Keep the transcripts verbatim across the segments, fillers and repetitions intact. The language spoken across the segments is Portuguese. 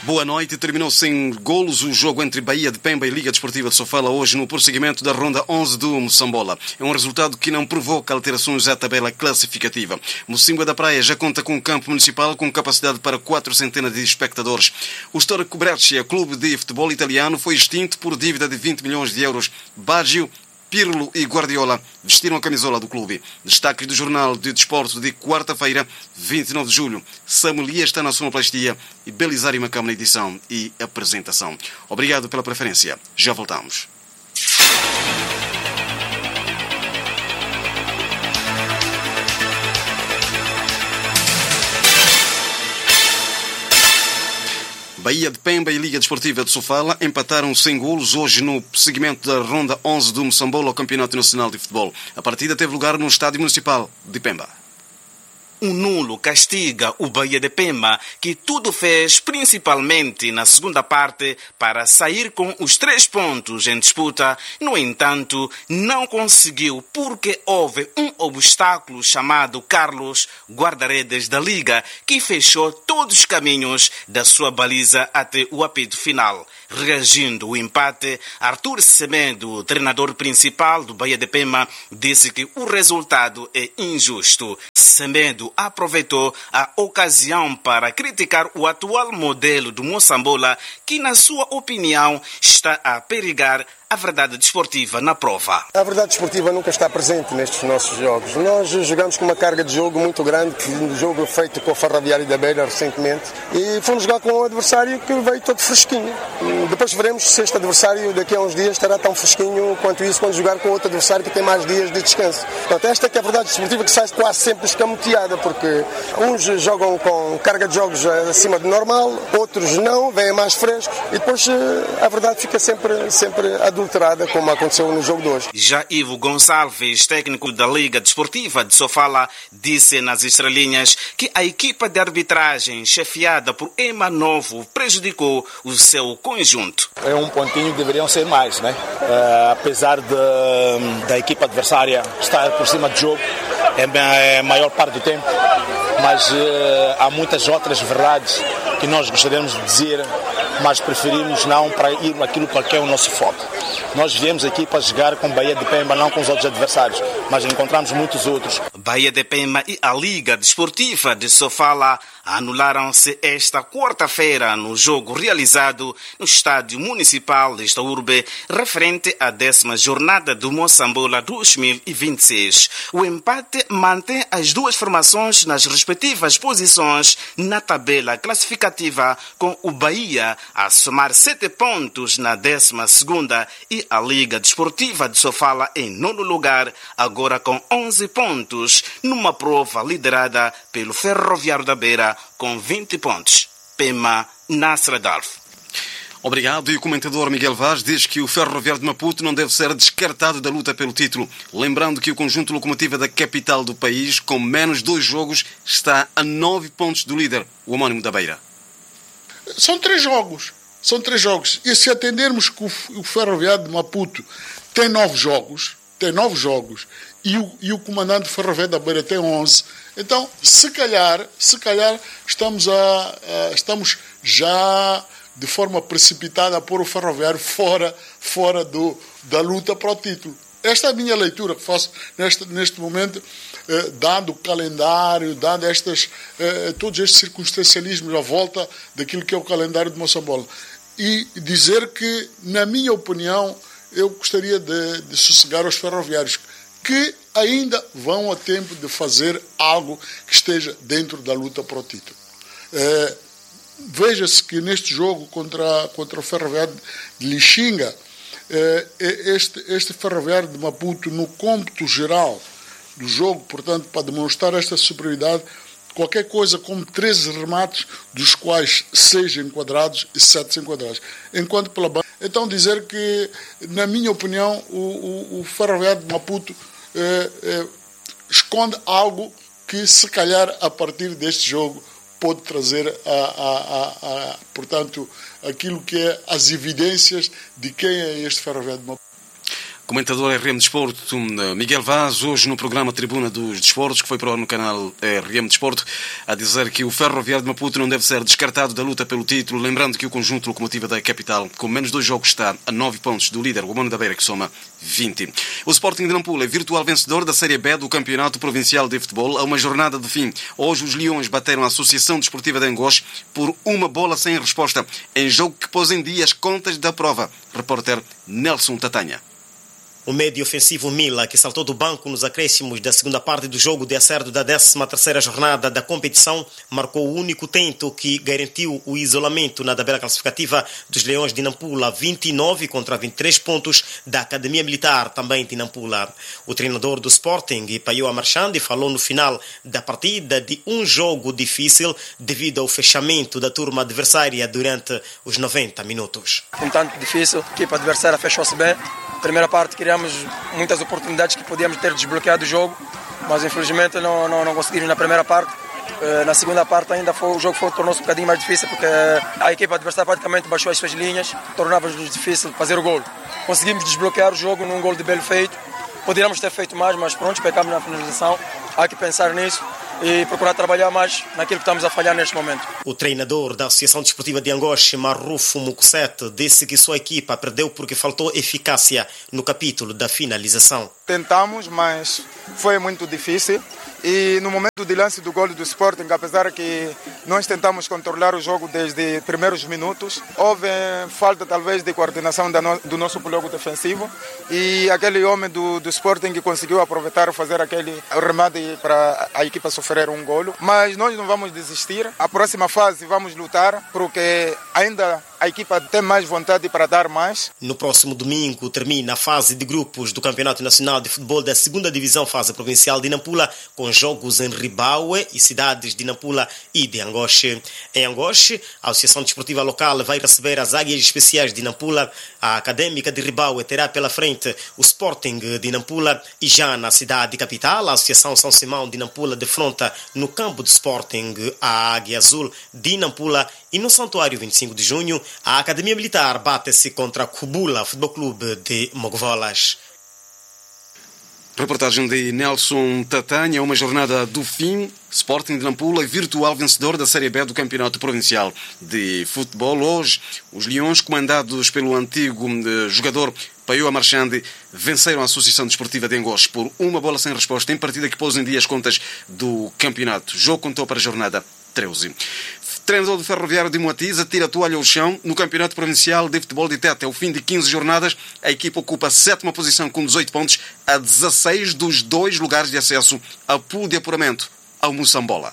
Boa noite. Terminou sem golos o jogo entre Bahia de Pemba e Liga Desportiva de Sofala hoje no prosseguimento da ronda onze do Moçambola. É um resultado que não provoca alterações à tabela classificativa. Mocimboa da Praia já conta com um campo municipal com capacidade para quatro centenas de espectadores. O histórico Brescia, clube de futebol italiano, foi extinto por dívida de vinte milhões de euros. Baggio, Pirlo e Guardiola vestiram a camisola do clube. Destaques do Jornal de Desporto de quarta-feira, vinte e nove de julho. Samuel está na sonoplastia e Belisário Macam na edição e apresentação. Obrigado pela preferência. Já voltamos. Bahia de Pemba e Liga Desportiva de Sofala empataram sem golos hoje no segmento da ronda onze do Moçambola ao Campeonato Nacional de Futebol. A partida teve lugar no Estádio Municipal de Pemba. Um nulo castiga o Bahia de Pemba, que tudo fez, principalmente na segunda parte, para sair com os três pontos em disputa. No entanto, não conseguiu porque houve um obstáculo chamado Carlos, guarda-redes da Liga, que fechou todos os caminhos da sua baliza até o apito final. Reagindo ao empate, Arthur Semedo, treinador principal do Bahia de Pemba, disse que o resultado é injusto. Semedo aproveitou a ocasião para criticar o atual modelo do Moçambola, que, na sua opinião, está a perigar a verdade desportiva na prova. A verdade desportiva nunca está presente nestes nossos jogos. Nós jogamos com uma carga de jogo muito grande, que um jogo feito com o Ferroviário da Beira recentemente, e fomos jogar com um adversário que veio todo fresquinho. Depois veremos se este adversário daqui a uns dias estará tão fresquinho quanto isso quando jogar com outro adversário que tem mais dias de descanso. Portanto, esta é que é a verdade desportiva, que sai quase sempre escamoteada, porque uns jogam com carga de jogos acima de normal, outros não, vêm mais frescos, e depois a verdade fica sempre, sempre adulterada, como aconteceu no jogo de hoje. Já Ivo Gonçalves, técnico da Liga Desportiva de Sofala, disse nas estrelinhas que a equipa de arbitragem chefiada por Ema Novo prejudicou o seu conjunto. É um pontinho que deveriam ser mais, né? Uh, apesar de, da equipa adversária estar por cima do jogo, é a maior parte do tempo, mas uh, há muitas outras verdades que nós gostaríamos de dizer, mas preferimos não para ir naquilo que é o nosso foco. Nós viemos aqui para jogar com Bahia de Pemba, não com os outros adversários, mas encontramos muitos outros. Bahia de Pemba e a Liga Desportiva de Sofala anularam-se esta quarta-feira no jogo realizado no Estádio Municipal desta urbe, referente à décima jornada do Moçambola dois mil e vinte e seis. O empate mantém as duas formações nas respectivas posições na tabela classificativa, com o Bahia a somar sete pontos na décima segunda e a Liga Desportiva de Sofala em nono lugar, agora com onze pontos, numa prova liderada pelo Ferroviário da Beira, com vinte pontos. Pema, Nasser Adolfo. Obrigado. E o comentador Miguel Vaz diz que o Ferroviário de Maputo não deve ser descartado da luta pelo título. Lembrando que o conjunto locomotiva da capital do país, com menos dois jogos, está a nove pontos do líder, o homónimo da Beira. São três jogos. São três jogos. E se atendermos que o Ferroviário de Maputo tem nove jogos, tem nove jogos, e o, e o comandante Ferroviário da Beira tem onze, então, se calhar, se calhar estamos, a, a, estamos já de forma precipitada a pôr o Ferroviário fora, fora do, da luta para o título. Esta é a minha leitura que faço neste, neste momento, eh, dado o calendário, dado estas, eh, todos estes circunstancialismos à volta daquilo que é o calendário de Moçambola. E dizer que, na minha opinião, eu gostaria de, de sossegar os ferroviários, que ainda vão a tempo de fazer algo que esteja dentro da luta para o título. É, veja-se que neste jogo contra, contra o Ferroviário de Lixinga, é, este, este Ferroviário de Maputo, no cômputo geral do jogo, portanto, para demonstrar esta superioridade, qualquer coisa como treze remates, dos quais seis enquadrados e sete enquadrados. Enquanto pela banda. Então, dizer que, na minha opinião, o, o, o Ferroviário de Maputo eh, eh, esconde algo que, se calhar, a partir deste jogo, pode trazer, a, a, a, a, portanto, aquilo que é as evidências de quem é este Ferroviário de Maputo. Comentador R M Desporto, Miguel Vaz, hoje no programa Tribuna dos Desportos, que foi para o ar no canal R M Desporto, a dizer que o Ferroviário de Maputo não deve ser descartado da luta pelo título, lembrando que o conjunto locomotiva da capital, com menos dois jogos, está a nove pontos do líder, o Mono da Beira, que soma vinte. O Sporting de Nampula é virtual vencedor da Série B do Campeonato Provincial de Futebol a uma jornada de fim. Hoje os Leões bateram a Associação Desportiva de Angoche por uma bola sem resposta, em jogo que pôs em dia as contas da prova. Repórter Nelson Tatanha. O médio ofensivo Mila, que saltou do banco nos acréscimos da segunda parte do jogo de acerto da décima terceira jornada da competição, marcou o único tento que garantiu o isolamento na tabela classificativa dos Leões de Nampula, vinte e nove contra vinte e três pontos da Academia Militar, também de Nampula. O treinador do Sporting, Paioa Marchandi, falou no final da partida de um jogo difícil devido ao fechamento da turma adversária durante os noventa minutos. Um tanto difícil, a equipa adversária fechou-se bem. Primeira parte criamos muitas oportunidades que podíamos ter desbloqueado o jogo, mas infelizmente não, não, não conseguimos na primeira parte. Na segunda parte ainda foi, o jogo foi, tornou-se um bocadinho mais difícil porque a equipa adversária praticamente baixou as suas linhas, tornava-nos difícil fazer o gol. Conseguimos desbloquear o jogo num gol de belo feito. Poderíamos ter feito mais, mas pronto, pecamos na finalização. Há que pensar nisso e procurar trabalhar mais naquilo que estamos a falhar neste momento. O treinador da Associação Desportiva de Angoche, Marrufo Mukusete, disse que sua equipa perdeu porque faltou eficácia no capítulo da finalização. Tentamos, mas foi muito difícil. E no momento de lance do gol do Sporting, apesar que nós tentamos controlar o jogo desde os primeiros minutos, houve falta talvez de coordenação do nosso bloco defensivo e aquele homem do, do Sporting que conseguiu aproveitar e fazer aquele remate para a equipa sofrer um golo. Mas nós não vamos desistir. A próxima fase vamos lutar porque ainda a equipa tem mais vontade para dar mais. No próximo domingo termina a fase de grupos do Campeonato Nacional de Futebol da segunda Divisão Fase Provincial de Nampula, com jogos em Ribaue e cidades de Nampula e de Angoche. Em Angoche, a Associação Desportiva Local vai receber as Águias Especiais de Nampula. A Académica de Ribaue terá pela frente o Sporting de Nampula e já na cidade capital, a Associação São Simão de Nampula defronta no campo do Sporting a Águia Azul de Nampula e no Santuário vinte e cinco de junho a Academia Militar bate-se contra a Kubula Futebol Clube de Mogovolas. Reportagem de Nelson Tatanha, uma jornada do fim. Sporting de Nampula é virtual vencedor da Série B do Campeonato Provincial de Futebol. Hoje, os Leões, comandados pelo antigo eh, jogador Paioa Marchandi, venceram a Associação Desportiva de Angoche por uma bola sem resposta em partida que pôs em dia as contas do campeonato. O jogo contou para a jornada treze. Treinador do Ferroviário de Moatize atira a toalha ao chão no Campeonato Provincial de Futebol de Tete. Ao fim de quinze jornadas, a equipa ocupa a sétima posição com dezoito pontos, a dezasseis dos dois lugares de acesso a pool de apuramento ao Moçambola.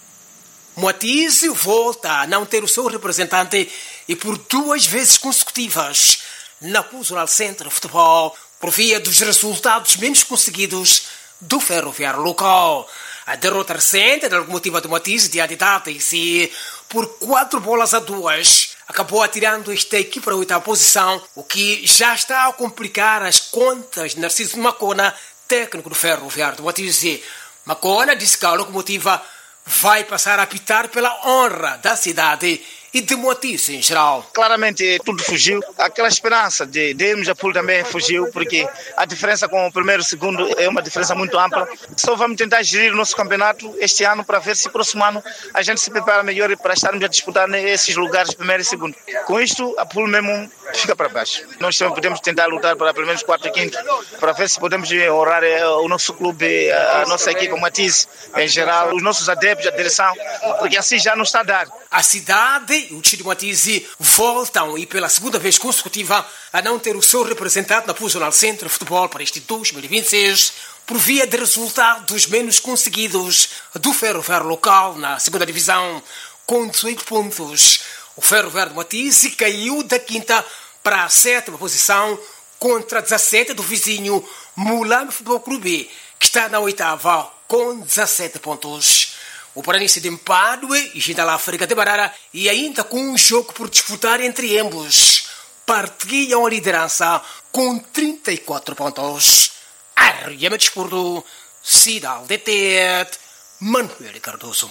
Moatize volta a não ter o seu representante e por duas vezes consecutivas na Nacional Centro Futebol, por via dos resultados menos conseguidos do Ferroviário local. A derrota recente da locomotiva de Moatize diante da T C por quatro bolas a duas acabou atirando esta equipe para a oitava posição, o que já está a complicar as contas de Narciso Macona, técnico do Ferroviário de Moatize. Macona disse que a locomotiva vai passar a apitar pela honra da cidade e de Moatize em geral. Claramente tudo fugiu. Aquela esperança de, de irmos a pool também fugiu, porque a diferença com o primeiro e o segundo é uma diferença muito ampla. Só vamos tentar gerir o nosso campeonato este ano para ver se próximo ano a gente se prepara melhor para estarmos a disputar nesses lugares primeiro e segundo. Com isto, a pool mesmo fica para baixo. Nós também podemos tentar lutar para pelo menos quarto e quinto, para ver se podemos honrar o nosso clube, a nossa equipe, o Moatize em geral, os nossos adeptos, a direção, porque assim já não está a dar. A cidade e o time de Moatize voltam e pela segunda vez consecutiva a não ter o seu representante na Nacional Centro Futebol para este dois mil e vinte e seis por via de resultados menos conseguidos do Ferroviário local na segunda divisão com dezoito pontos. O Ferroviário de Moatize caiu da quinta para a sétima posição contra dezassete do vizinho Mulambo Futebol Clube, que está na oitava com dezassete pontos. O Paranice de Mpadue e Gindala África de Barara e ainda com um jogo por disputar entre ambos, partilham a liderança com trinta e quatro pontos. R M Desporto, Cidade de Tete, Manuel Cardoso.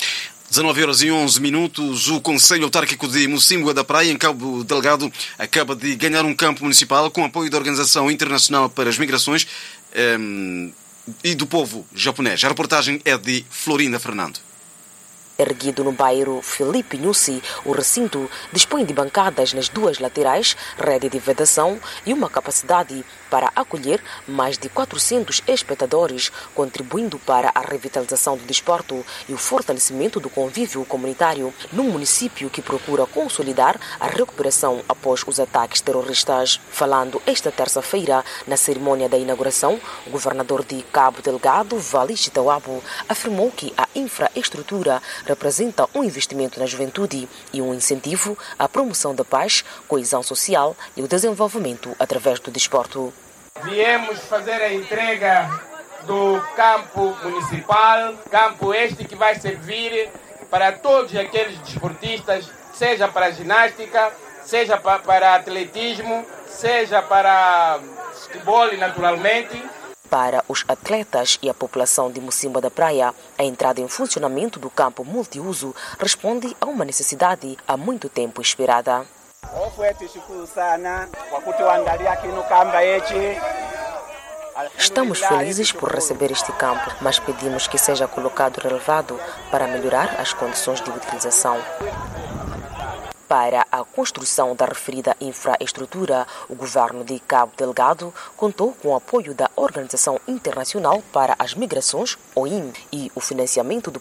dezanove horas e onze minutos, o Conselho Autárquico de Mocímboa da Praia, em Cabo Delgado, acaba de ganhar um campo municipal com apoio da Organização Internacional para as Migrações um, e do povo japonês. A reportagem é de Florinda Fernando. Erguido no bairro Felipe Nussi, o recinto dispõe de bancadas nas duas laterais, rede de vedação e uma capacidade para acolher mais de quatrocentos espectadores, contribuindo para a revitalização do desporto e o fortalecimento do convívio comunitário num município que procura consolidar a recuperação após os ataques terroristas. Falando esta terça-feira na cerimônia da inauguração, o governador de Cabo Delgado, Vali Chitawabo, afirmou que a infraestrutura representa um investimento na juventude e um incentivo à promoção da paz, coesão social e o desenvolvimento através do desporto. Viemos fazer a entrega do campo municipal, campo este que vai servir para todos aqueles desportistas, seja para ginástica, seja para atletismo, seja para futebol naturalmente. Para os atletas e a população de Mocímboa da Praia, a entrada em funcionamento do campo multiuso responde a uma necessidade há muito tempo esperada. Estamos felizes por receber este campo, mas pedimos que seja colocado relevado para melhorar as condições de utilização. Para a construção da referida infraestrutura, o governo de Cabo Delgado contou com o apoio da Organização Internacional para as Migrações, O I M, e o financiamento do